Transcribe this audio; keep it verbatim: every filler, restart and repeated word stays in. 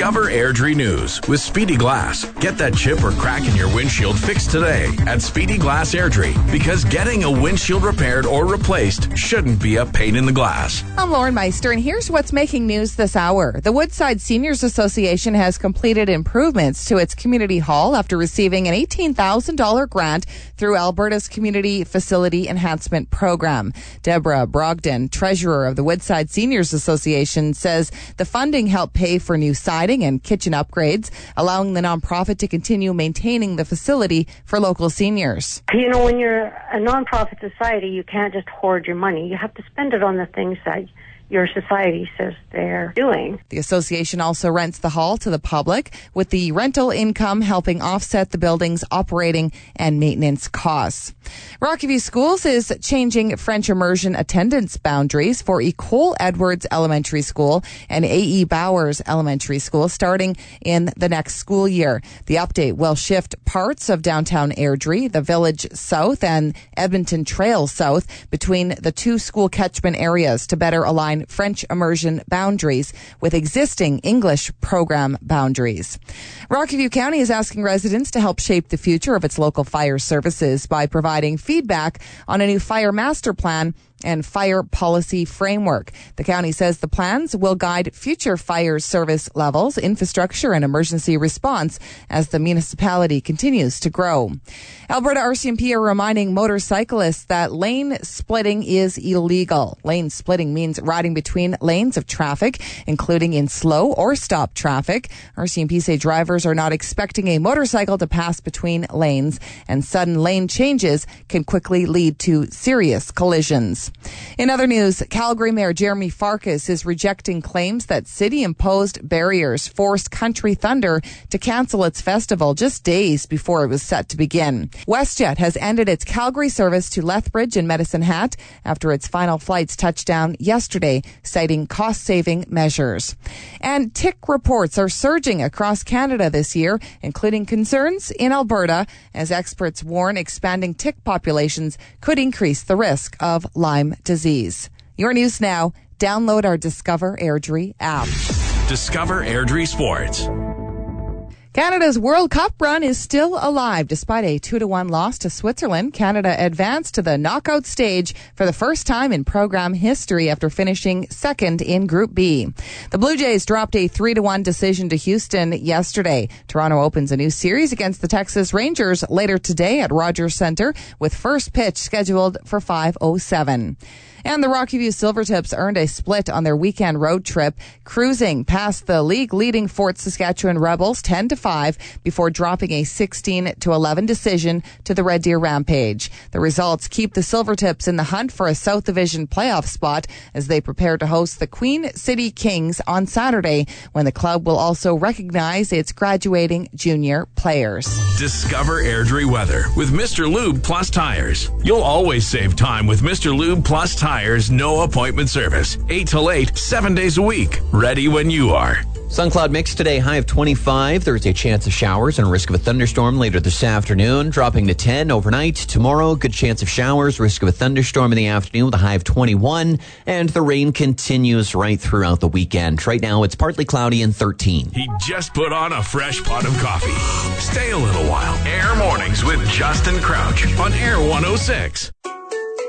Discover Airdrie News with Speedy Glass. Get that chip or crack in your windshield fixed today at Speedy Glass Airdrie, because getting a windshield repaired or replaced shouldn't be a pain in the glass. I'm Lauren Meister, and here's what's making news this hour. The Woodside Seniors Association has completed improvements to its community hall after receiving an eighteen thousand dollars grant through Alberta's Community Facility Enhancement Program. Deborah Brogdon, treasurer of the Woodside Seniors Association, says the funding helped pay for new siding and kitchen upgrades, allowing the nonprofit to continue maintaining the facility for local seniors. You know, when you're a nonprofit society, you can't just hoard your money. You have to spend it on the things that your society says they're doing. The association also rents the hall to the public, with the rental income helping offset the building's operating and maintenance costs. Rockview Schools is changing French immersion attendance boundaries for Ecole Edwards Elementary School and A E Bowers Elementary School starting in the next school year. The update will shift parts of downtown Airdrie, the Village South, and Edmonton Trail South between the two school catchment areas to better align French immersion boundaries with existing English program boundaries. Rockview County is asking residents to help shape the future of its local fire services by providing feedback on a new fire master plan and fire policy framework. The county says the plans will guide future fire service levels, infrastructure, and emergency response as the municipality continues to grow. Alberta R C M P are reminding motorcyclists that lane splitting is illegal. Lane splitting means riding between lanes of traffic, including in slow or stop traffic. R C M P say drivers are not expecting a motorcycle to pass between lanes, and sudden lane changes can quickly lead to serious collisions. In other news, Calgary Mayor Jeremy Farkas is rejecting claims that city-imposed barriers forced Country Thunder to cancel its festival just days before it was set to begin. WestJet has ended its Calgary service to Lethbridge and Medicine Hat after its final flights touched down yesterday, citing cost-saving measures. And tick reports are surging across Canada this year, including concerns in Alberta, as experts warn expanding tick populations could increase the risk of Lyme disease. Your news now. Download our Discover Airdrie app. Discover Airdrie Sports. Canada's World Cup run is still alive. Despite a two to one loss to Switzerland, Canada advanced to the knockout stage for the first time in program history after finishing second in Group B. The Blue Jays dropped a three to one decision to Houston yesterday. Toronto opens a new series against the Texas Rangers later today at Rogers Centre, with first pitch scheduled for five oh seven. And the Rockview Silvertips earned a split on their weekend road trip, cruising past the league-leading Fort Saskatchewan Rebels ten to five before dropping a sixteen to eleven decision to the Red Deer Rampage. The results keep the Silvertips in the hunt for a South Division playoff spot as they prepare to host the Queen City Kings on Saturday, when the club will also recognize its graduating junior players. Discover Airdrie weather with Mister Lube Plus Tires. You'll always save time with Mister Lube Plus Tires. Tires, no appointment service. eight till eight, seven days a week. Ready when you are. Sun cloud mix today, high of twenty-five. There's a chance of showers and a risk of a thunderstorm later this afternoon, dropping to ten overnight. Tomorrow, good chance of showers, risk of a thunderstorm in the afternoon with a high of twenty-one. And the rain continues right throughout the weekend. Right now, it's partly cloudy and thirteen. He just put on a fresh pot of coffee. Stay a little while. Air Mornings with Justin Crouch on Air one oh six.